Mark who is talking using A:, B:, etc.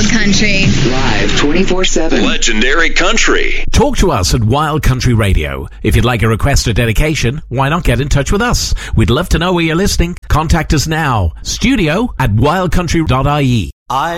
A: Wild Country.
B: Live 24/7.
C: Legendary Country.
D: Talk to us at Wild Country Radio. If you'd like a request or dedication, why not get in touch with us? We'd love to know where you're listening. Contact us now. Studio@wildcountry.ie.